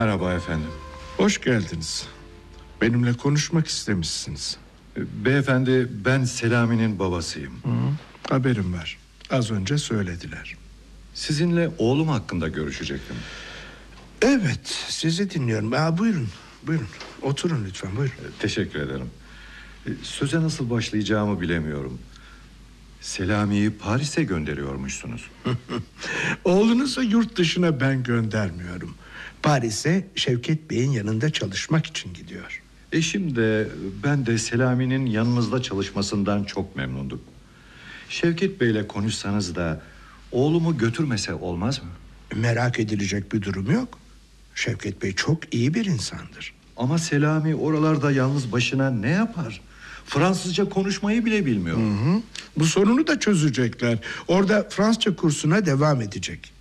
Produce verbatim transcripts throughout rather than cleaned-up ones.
Merhaba efendim. Hoş geldiniz. Benimle konuşmak istemişsiniz. Beyefendi, ben Selami'nin babasıyım. Hı, haberim var. Az önce söylediler. Sizinle oğlum hakkında görüşecektim. Evet, sizi dinliyorum. Aa, buyurun, buyurun. Oturun lütfen, buyurun. Teşekkür ederim. Söze nasıl başlayacağımı bilemiyorum. Selami'yi Paris'e gönderiyormuşsunuz. Oğlunuzu yurt dışına ben göndermiyorum. Paris'e Şevket Bey'in yanında çalışmak için gidiyor. Eşim de ben de Selami'nin yanınızda çalışmasından çok memnunduk. Şevket Bey'le konuşsanız da oğlumu götürmese olmaz mı? Merak edilecek bir durum yok. Şevket Bey çok iyi bir insandır. Ama Selami oralarda yalnız başına ne yapar? Fransızca konuşmayı bile bilmiyor. Hı hı. Bu sorunu da çözecekler. Orada Fransızca kursuna devam edecek.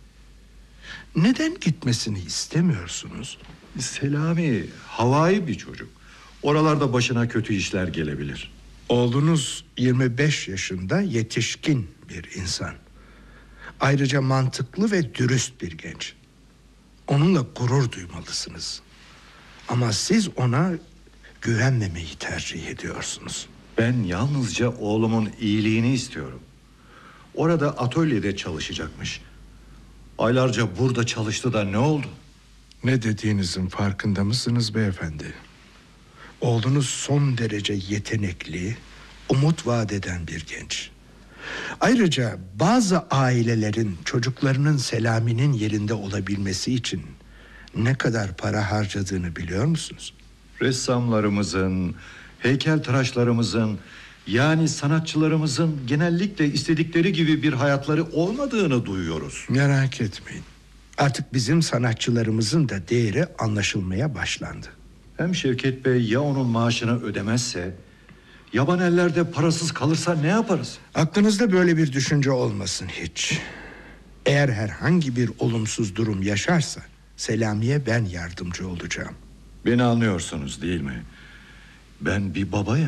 Neden gitmesini istemiyorsunuz? Selami havai bir çocuk. Oralarda başına kötü işler gelebilir. Oğlunuz yirmi beş yaşında, yetişkin bir insan. Ayrıca mantıklı ve dürüst bir genç. Onunla gurur duymalısınız. Ama siz ona güvenmemeyi tercih ediyorsunuz. Ben yalnızca oğlumun iyiliğini istiyorum. Orada atölyede çalışacakmış. Aylarca burada çalıştı da ne oldu? Ne dediğinizin farkında mısınız beyefendi? Oğlunuz son derece yetenekli, umut vaat eden bir genç. Ayrıca bazı ailelerin çocuklarının Selami'nin yerinde olabilmesi için ne kadar para harcadığını biliyor musunuz? Ressamlarımızın, heykeltıraşlarımızın, yani sanatçılarımızın genellikle istedikleri gibi bir hayatları olmadığını duyuyoruz. Merak etmeyin. Artık bizim sanatçılarımızın da değeri anlaşılmaya başlandı. Hem Şevket Bey ya onun maaşını ödemezse, yaban ellerde parasız kalırsa ne yaparız? Aklınızda böyle bir düşünce olmasın hiç. Eğer herhangi bir olumsuz durum yaşarsa Selami'ye ben yardımcı olacağım. Beni anlıyorsunuz değil mi? Ben bir babayım.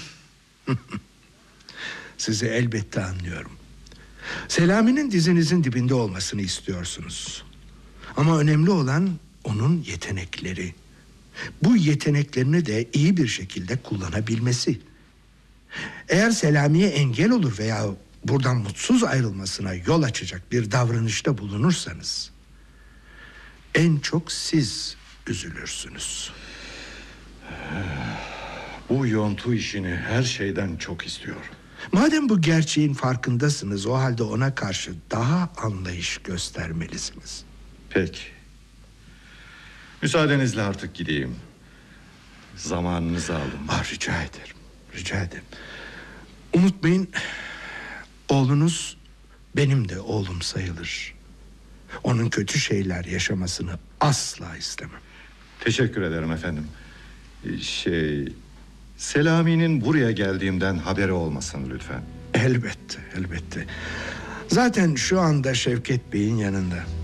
Sizi elbette anlıyorum. Selami'nin dizinizin dibinde olmasını istiyorsunuz. Ama önemli olan onun yetenekleri. Bu yeteneklerini de iyi bir şekilde kullanabilmesi. Eğer Selami'ye engel olur veya buradan mutsuz ayrılmasına yol açacak bir davranışta bulunursanız en çok siz üzülürsünüz. Bu yontu işini her şeyden çok istiyor. Madem bu gerçeğin farkındasınız, o halde ona karşı daha anlayış göstermelisiniz. Peki. Müsaadenizle artık gideyim. Zamanınızı aldım. Ah, rica ederim, rica ederim. Unutmayın, oğlunuz benim de oğlum sayılır. Onun kötü şeyler yaşamasını asla istemem. Teşekkür ederim efendim. Şey... Selami'nin buraya geldiğimden haberi olmasın lütfen. Elbette, elbette. Zaten şu anda Şevket Bey'in yanında.